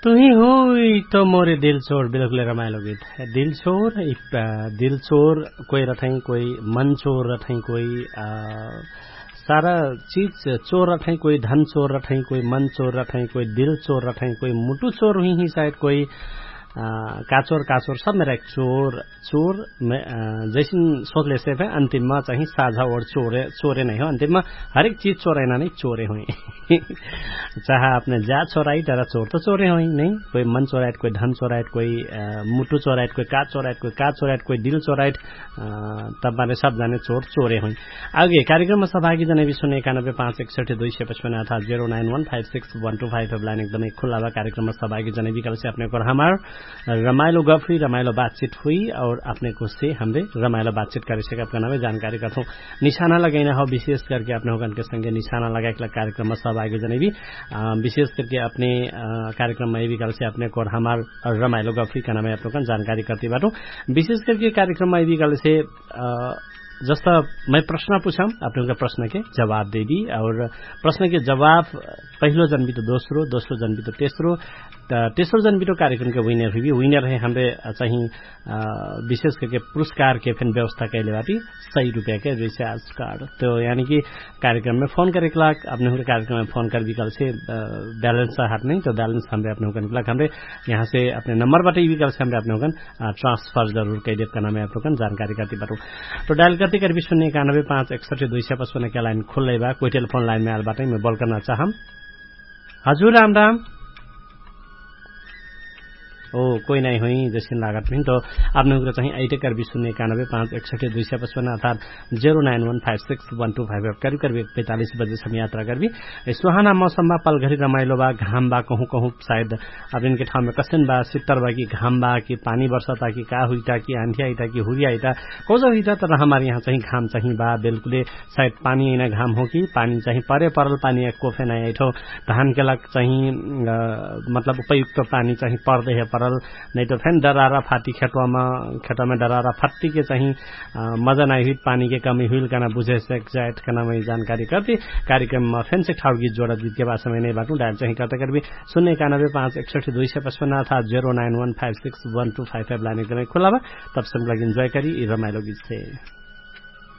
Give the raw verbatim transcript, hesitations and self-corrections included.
तुही हुई तो मोरे दिल चोर बिल्कुल रमाइलो गीत दिल चोर दिल चोर कोई रथै कोई मन चोर रथै कोई सारा चीज चोर रथै कोई धन चोर रथै कोई मन चोर रथै कोई दिल चोर रथै कोई मुटु चोर हुई ही शायद कोई काचोर काचोर सब मेरा एक चोर चोर जैसिन सोच ले से अंतिममा चाहिँ साझा और चोरे चोरे नहीं हो अंतिममा हर एक चीज चोरेना नहीं चोरे हुई चाहे आपने जा चोराई तर चोर तो चोरे हुई नहीं कोई मन चोराइट कोई धन चोराइट कोई मुटु चोराइट कोई काच चोराइट कोई काच चोराइट कोई दिल चोराइट तपाईले सब जाने चोर चोरे हुई आगे कार्यक्रम में सहभागी जने भी सुने एकानब्बे पाँच एकसठी दुई सय पचपन अर्थात जीरो नाइन वन five six one two five line एकदमै खुला बा कार्यक्रम में सहभागी जने भी कल से अपने को हमार रमाइलो गफ हुई रमाइलो बातचीत हुई और अपने को से हमने रमाइलो बातचीत कर सके अपना नाम जानकारी करता हूँ निशाना लगाइना हो विशेष करके अपने होगन के संगे निशाना लगा कार्यक्रम में सहभागी जने भी विशेष करके अपने कार्यक्रम में भी कल से अपने को हमार रमाइलो गफ हुई का नाम आप लोग जानकारी करती बाटो विशेष करके कार्यक्रम में भी कल से जस्ता मैं प्रश्न पूछाऊं आप लोगों का प्रश्न के जवाब दे दी और प्रश्न के जवाब पहलो जन्म भी तो दोस्रो दोस्रो जन्म भी तो तेस्रो तेस्रो जन्म भी तो कार्यक्रम के विनर हुई विनर है हमें चाहिए विशेष करके पुरस्कार के फिर व्यवस्था कैले बाटी सही रुपया के रिचार्ज कार्ड तो यानी कि कार्यक्रम में फोन करे लाख अपने हुए कार्यक्रम में फोन कर भी कल से बैलेंस हाथ नहीं तो बैलेंस हमें अपने हुकन लाख हमें यहाँ से अपने नंबर बाटे भी कल से हमें अपने हुकन ट्रांसफर जरूर कई देव का नाम आप लोग जानकारी करती बाटो तो डायल करते कर भी शून्य इक्यानबे पाँच एकसठी दुई सय पचपन के लाइन खुल्लै बा कोई टेलीफोन लाइन में आल बाटे मैं बोल करना चाहम हजुर राम राम ओ कोई नहीं हुई जैसे लागत नहीं तो आपने उनको चाहिए ऐटे कर भी शून्य इक्यानबे पाँच एकसठी दुई सय पचपन अर्थात जीरो नाइन वन five six one two five करीब करीब पैंतालीस बजे समय यात्रा कर भी सुहाना मौसम बा पल घड़ी रमाइलो बा घाम बा कहूँ कहूँ शायद अब इनके ठाउँ में कसन बा सितर बा कि घाम बा कि पानी बरसता कि का हुईटा कि आंधी आईटा कि हुरी आईटा कोजो हुईटा तर हमारे यहाँ चाहिँ घाम चाहिँ बा बिल्कुल शायद पानी ऐना घाम हो कि पानी चाहिँ परे परल पानी एक कोफे नहीं ऐठो धान के लग चाहिँ मतलब उपयुक्त पानी चाहिँ पर्दे है परल नहीं तो फिर डरारा फाटी खेतवा में खेतवा में डरारा फट्टी के चाहिए मजा नहीं हुई पानी के कमी हुई का बुझे से एग्जैक्ट का नाम जानकारी करती कार्यक्रम में फिर से ठाउर गीत जोड़ा गीत के बाद समय नहीं बाटू डायल चाहिए करते कर भी शून्य इक्यानबे पाँच एकसठी दुई सय पचपन था जीरो नाइन वन five six one two five five line एकदमै खुला बा तब सब लग इन्जॉय करी रमाइलो गीत से